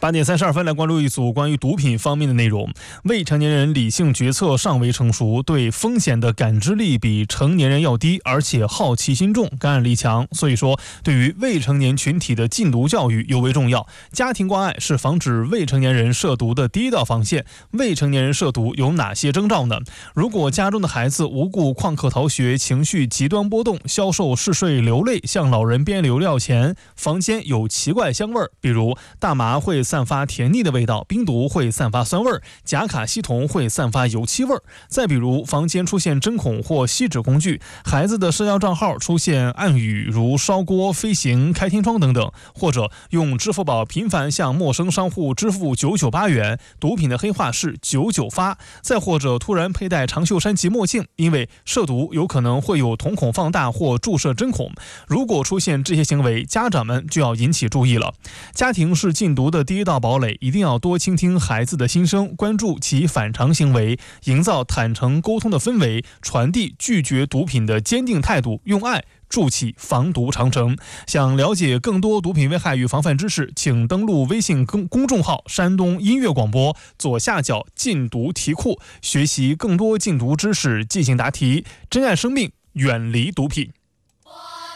8点32分，来关注一组关于毒品方面的内容。未成年人理性决策尚未成熟，对风险的感知力比成年人要低，而且好奇心重，感染力强。所以说，对于未成年群体的禁毒教育尤为重要。家庭关爱是防止未成年人涉毒的第一道防线。未成年人涉毒有哪些征兆呢？如果家中的孩子无故旷课逃学，情绪极端波动，消瘦嗜睡流泪，向老人边流料前，房间有奇怪香味儿，比如大麻会散发甜腻的味道，冰毒会散发酸味儿，甲卡西酮会散发油漆味儿。再比如房间出现针孔或锡纸工具，孩子的社交账号出现暗语如烧锅、飞行、开天窗等等，或者用支付宝频繁向陌生商户支付998元，毒品的黑话是99发。再或者突然佩戴长袖衫及墨镜，因为涉毒有可能会有瞳孔放大或注射针孔。如果出现这些行为，家长们就要引起注意了。家庭是禁毒的第一道堡垒，一定要多倾听孩子的心声，关注其反常行为，营造坦诚沟通的氛围，传递拒绝毒品的坚定态度，用爱筑起防毒长城。想了解更多毒品危害与防范知识，请登录微信公众号山东音乐广播左下角禁毒题库，学习更多禁毒知识，进行答题，珍爱生命，远离毒品。